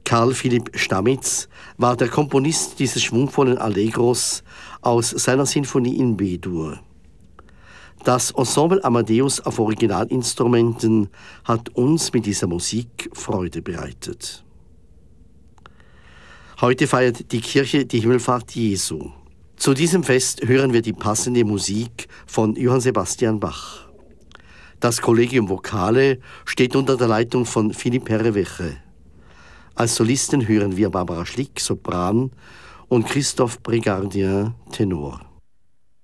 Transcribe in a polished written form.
Karl Philipp Stamitz war der Komponist dieses schwungvollen Allegros aus seiner Sinfonie in B-Dur. Das Ensemble Amadeus auf Originalinstrumenten hat uns mit dieser Musik Freude bereitet. Heute feiert die Kirche die Himmelfahrt Jesu. Zu diesem Fest hören wir die passende Musik von Johann Sebastian Bach. Das Collegium Vocale steht unter der Leitung von Philipp Herreweche. Als Solisten hören wir Barbara Schlick, Sopran, und Christophe Brigardien, Tenor.